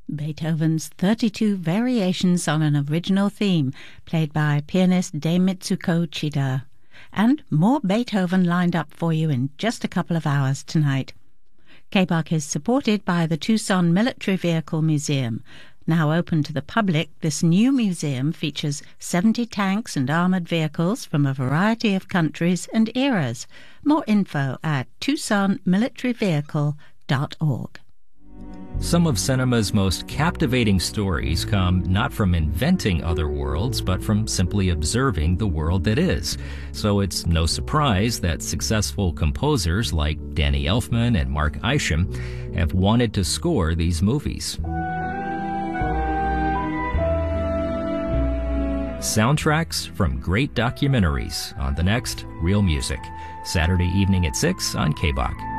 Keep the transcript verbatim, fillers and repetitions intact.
Beethoven's thirty-two variations on an original theme played by pianist Dei Mitsuko Chida. And more Beethoven lined up for you in just a couple of hours tonight. K B O C is supported by the Tucson Military Vehicle Museum. Now open to the public, this new museum features seventy tanks and armored vehicles from a variety of countries and eras. More info at tucson military vehicle dot org. Some of cinema's most captivating stories come not from inventing other worlds, but from simply observing the world that is. So it's no surprise that successful composers like Danny Elfman and Mark Isham have wanted to score these movies. Soundtracks from great documentaries on the next Real Music, Saturday evening at six on K B O C.